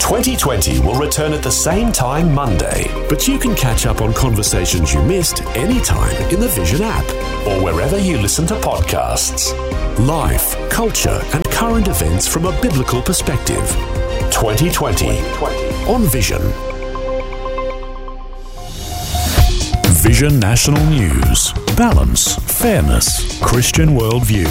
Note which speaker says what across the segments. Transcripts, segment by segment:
Speaker 1: 2020 will return at the same time Monday, but you can catch up on conversations you missed anytime in the Vision app or wherever you listen to podcasts. Life, culture and current events from a biblical perspective. 2020 on Vision. Vision National News. Balance, fairness, Christian worldview.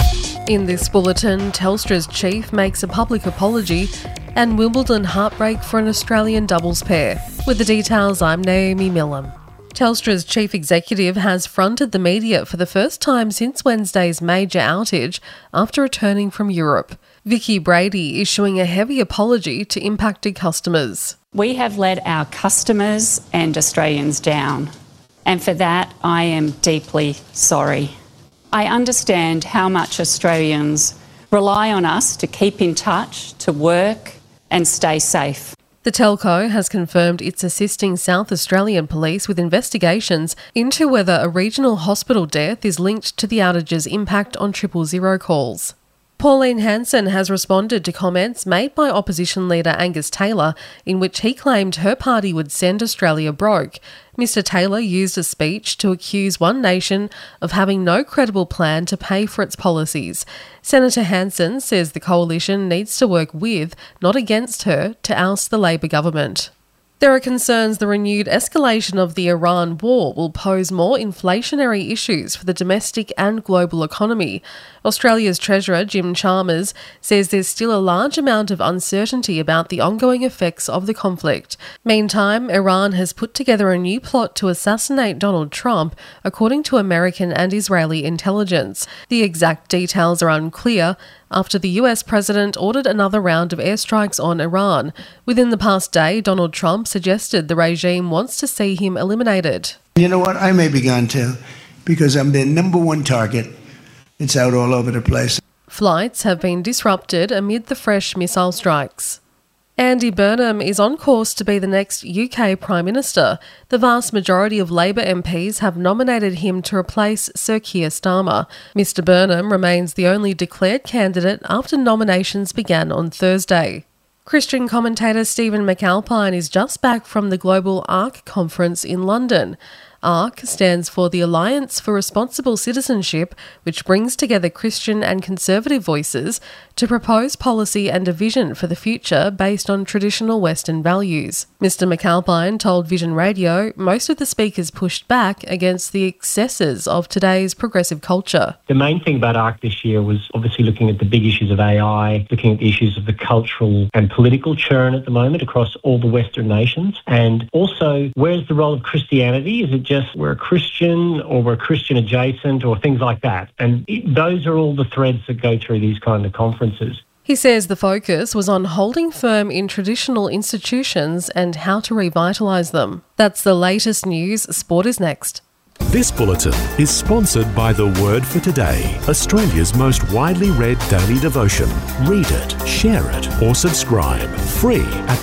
Speaker 2: In this bulletin, Telstra's chief makes a public apology and Wimbledon heartbreak for an Australian doubles pair. With the details, I'm Naomi Millam. Telstra's chief executive has fronted the media for the first time since Wednesday's major outage after returning from Europe. Vicky Brady issuing a heavy apology to impacted customers.
Speaker 3: We have let our customers and Australians down, and for that I am deeply sorry. I understand how much Australians rely on us to keep in touch, to work and stay safe.
Speaker 2: The telco has confirmed it's assisting South Australian Police with investigations into whether a regional hospital death is linked to the outage's impact on 000 calls. Pauline Hanson has responded to comments made by opposition leader Angus Taylor in which he claimed her party would send Australia broke. Mr Taylor used a speech to accuse One Nation of having no credible plan to pay for its policies. Senator Hanson says the coalition needs to work with, not against her, to oust the Labor government. There are concerns the renewed escalation of the Iran war will pose more inflationary issues for the domestic and global economy. Australia's Treasurer Jim Chalmers says there's still a large amount of uncertainty about the ongoing effects of the conflict. Meantime, Iran has put together a new plot to assassinate Donald Trump, according to American and Israeli intelligence. The exact details are unclear after the US president ordered another round of airstrikes on Iran. Within the past day, Donald Trump suggested the regime wants to see him eliminated.
Speaker 4: You know what? I may be gone too, because I'm their number one target. It's out all over the place.
Speaker 2: Flights have been disrupted amid the fresh missile strikes. Andy Burnham is on course to be the next UK Prime Minister. The vast majority of Labor MPs have nominated him to replace Sir Keir Starmer. Mr Burnham remains the only declared candidate after nominations began on Thursday. Christian commentator Stephen McAlpine is just back from the Global ARC conference in London. ARC stands for the Alliance for Responsible Citizenship, which brings together Christian and conservative voices to propose policy and a vision for the future based on traditional Western values. Mr McAlpine told Vision Radio most of the speakers pushed back against the excesses of today's progressive culture.
Speaker 5: The main thing about ARC this year was obviously looking at the big issues of AI, looking at the issues of the cultural and political churn at the moment across all the Western nations, and also where's the role of Christianity? Is it just we're a Christian or we're Christian adjacent or things like that? And those are all the threads that go through these kind of conferences.
Speaker 2: He says the focus was on holding firm in traditional institutions and how to revitalise them. That's the latest news. Sport is next.
Speaker 1: This bulletin is sponsored by The Word for Today, Australia's most widely read daily devotion. Read it, share it or subscribe. Free at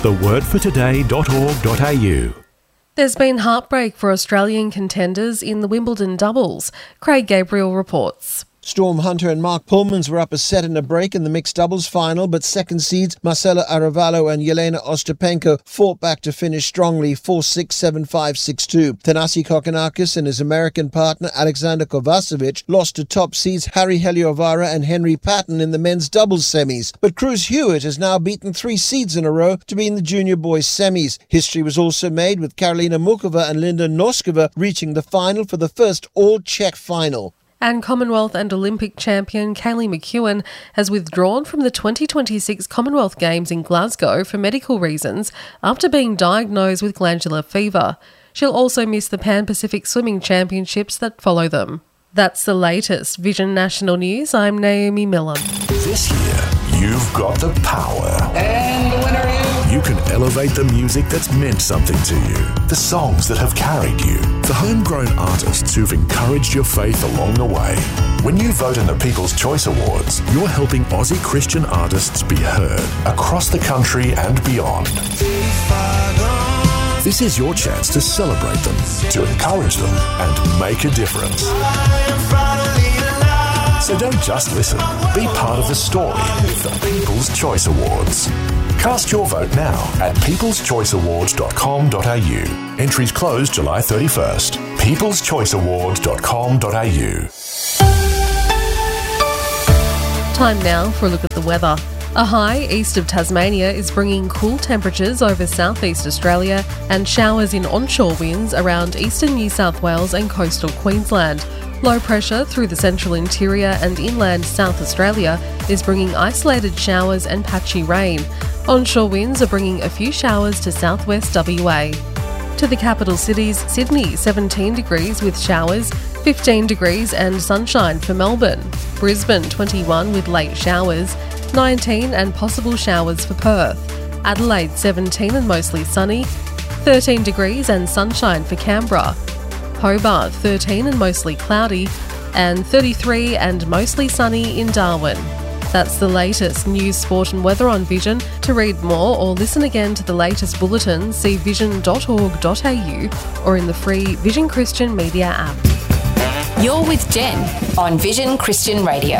Speaker 1: thewordfortoday.org.au.
Speaker 2: There's been heartbreak for Australian contenders in the Wimbledon doubles. Craig Gabriel reports.
Speaker 6: Storm Hunter and Mark Pullmans were up a set and a break in the mixed doubles final, but second seeds Marcela Aravalo and Yelena Ostapenko fought back to finish strongly 4-6, 7-5, 6-2. Thanasi Kokkinakis and his American partner Alexander Kovacevic lost to top seeds Harry Heliovara and Henry Patton in the men's doubles semis. But Cruz Hewitt has now beaten 3 seeds in a row to be in the junior boys semis. History was also made with Karolina Mukova and Linda Noskova reaching the final for the first all-Czech final.
Speaker 2: And Commonwealth and Olympic champion Kaylee McEwen has withdrawn from the 2026 Commonwealth Games in Glasgow for medical reasons after being diagnosed with glandular fever. She'll also miss the Pan-Pacific Swimming Championships that follow them. That's the latest Vision National News. I'm Naomi Millam.
Speaker 1: This year, you've got the power.
Speaker 7: And the winner is...
Speaker 1: You can elevate the music that's meant something to you, the songs that have carried you, the homegrown artists who've encouraged your faith along the way. When you vote in the People's Choice Awards, you're helping Aussie Christian artists be heard across the country and beyond. This is your chance to celebrate them, to encourage them, and make a difference. So don't just listen. Be part of the story with the People's Choice Awards. Cast your vote now at peopleschoiceawards.com.au. Entries close July 31st. peopleschoiceawards.com.au.
Speaker 2: Time now for a look at the weather. A high east of Tasmania is bringing cool temperatures over southeast Australia and showers in onshore winds around eastern New South Wales and coastal Queensland. Low pressure through the central interior and inland South Australia is bringing isolated showers and patchy rain. Onshore winds are bringing a few showers to southwest WA. To the capital cities, Sydney 17 degrees with showers, 15 degrees and sunshine for Melbourne. Brisbane 21 with late showers, 19 and possible showers for Perth. Adelaide 17 and mostly sunny, 13 degrees and sunshine for Canberra. Hobart 13 and mostly cloudy, and 33 and mostly sunny in Darwin. That's the latest news, sport and weather on Vision. To read more or listen again to the latest bulletin, see vision.org.au or in the free Vision Christian Media app.
Speaker 7: You're with Jen on Vision Christian Radio.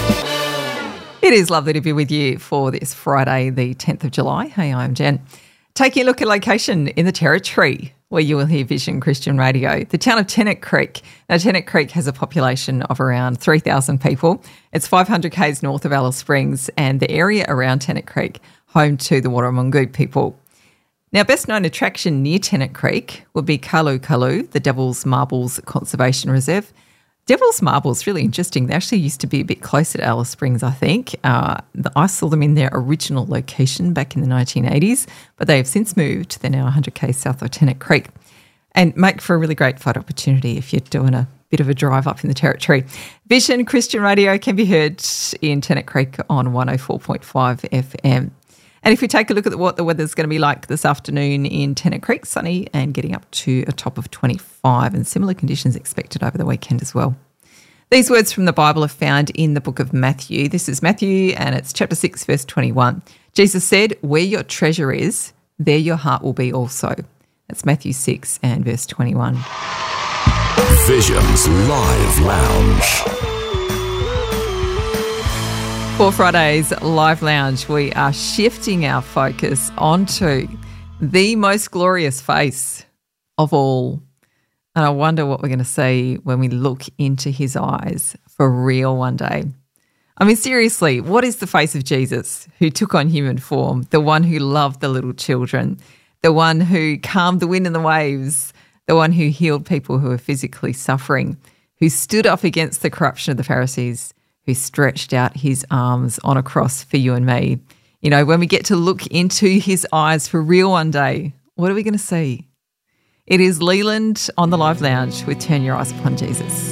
Speaker 8: It is lovely to be with you for this Friday, the 10th of July. Hey, I'm Jen. Taking a look at location in the Territory, where you will hear Vision Christian Radio. The town of Tennant Creek. Now, Tennant Creek has a population of around 3,000 people. It's 500 k's north of Alice Springs, and the area around Tennant Creek, home to the Warramungu people. Now, best known attraction near Tennant Creek would be Kalu Kalu, the Devil's Marbles Conservation Reserve. Devil's Marbles, really interesting. They actually used to be a bit closer to Alice Springs, I think. I saw them in their original location back in the 1980s, but they have since moved. They're now 100 k's south of Tennant Creek and make for a really great photo opportunity if you're doing a bit of a drive up in the Territory. Vision Christian Radio can be heard in Tennant Creek on 104.5 FM. And if we take a look at what the weather's going to be like this afternoon in Tennant Creek, sunny and getting up to a top of 25, and similar conditions expected over the weekend as well. These words from the Bible are found in the book of Matthew. This is Matthew and it's chapter 6, verse 21. Jesus said, "Where your treasure is, there your heart will be also." That's Matthew 6 and verse 21.
Speaker 1: Vision's Live Lounge.
Speaker 8: For Friday's Live Lounge, we are shifting our focus onto the most glorious face of all. And I wonder what we're going to see when we look into his eyes for real one day. I mean, seriously, what is the face of Jesus, who took on human form, the one who loved the little children, the one who calmed the wind and the waves, the one who healed people who were physically suffering, who stood up against the corruption of the Pharisees, who stretched out his arms on a cross for you and me. You know, when we get to look into his eyes for real one day, what are we going to see? It is Leland on the Live Lounge with Turn Your Eyes Upon Jesus.